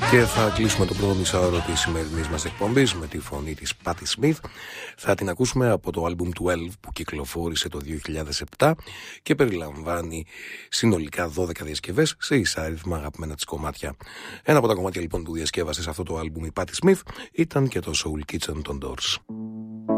Και θα κλείσουμε το πρώτο μισάωρο της σημερινής μας εκπομπής με τη φωνή της Patti Smith. Θα την ακούσουμε από το album 12 που κυκλοφόρησε το 2007 και περιλαμβάνει συνολικά 12 διασκευές σε εισάριθμα αγαπημένα της κομμάτια. Ένα από τα κομμάτια λοιπόν που διασκεύασε σε αυτό το album η Patti Smith ήταν και το Soul Kitchen των Doors.